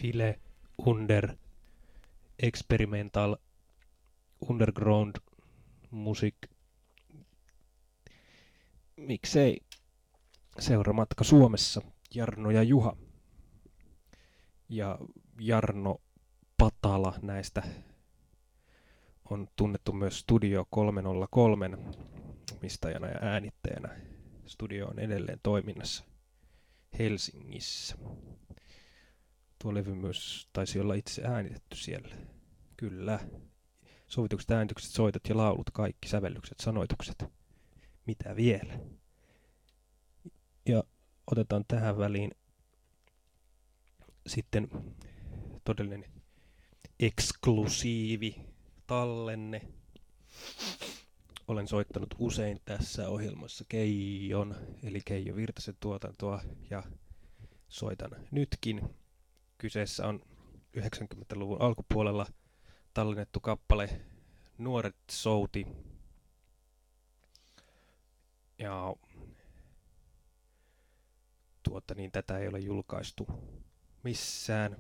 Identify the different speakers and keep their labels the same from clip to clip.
Speaker 1: File, Under, Experimental, Underground, Music. Miksei seuramatka Suomessa, Jarno ja Juha. Ja Jarno Patala näistä on tunnettu myös Studio 303 omistajana ja äänittäjänä. Studio on edelleen toiminnassa Helsingissä. Tuo levy myös taisi olla itse äänitetty siellä. Kyllä. Sovitukset, äänitykset, soitot ja laulut, kaikki sävellykset, sanoitukset. Mitä vielä? Ja otetaan tähän väliin sitten todellinen eksklusiivi tallenne. Olen soittanut usein tässä ohjelmassa Keijon, eli Keijo Virtasen tuotantoa, ja soitan nytkin. Kyseessä on 90-luvun alkupuolella tallennettu kappale Nuoret souti. Ja tätä ei ole julkaistu missään,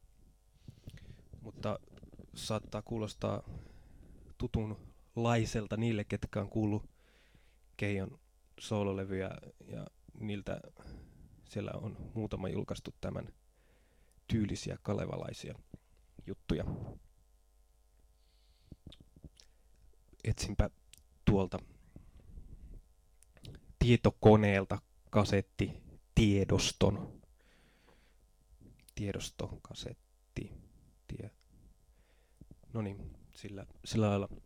Speaker 1: mutta saattaa kuulostaa tutunlaiselta niille, ketkä on kuullut Keijon soololevyjä, ja niiltä siellä on muutama julkaistu tämän tyylisiä kalevalaisia juttuja. Etsinpä tuolta tietokoneelta kasettitiedoston. Tiedostokasetti. No niin, sillä lailla